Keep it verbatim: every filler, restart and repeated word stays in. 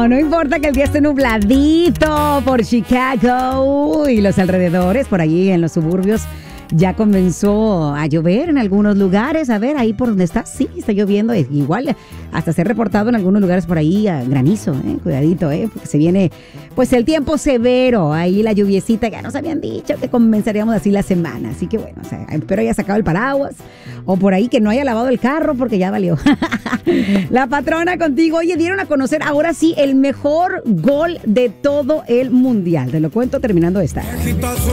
No, no importa que el día esté nubladito por Chicago y los alrededores, por allí en los suburbios. Ya comenzó a llover en algunos lugares. A ver, ahí por donde estás, sí, está lloviendo. Igual, hasta se ha reportado en algunos lugares por ahí a granizo, ¿eh? Cuidadito, ¿eh? Porque se viene, pues, el tiempo severo. Ahí la lluviecita, ya nos habían dicho que comenzaríamos así la semana. Así que, bueno, o sea, espero haya sacado el paraguas. O por ahí que no haya lavado el carro porque ya valió. La patrona contigo. Oye, dieron a conocer ahora sí el mejor gol de todo el mundial. Te lo cuento terminando esta.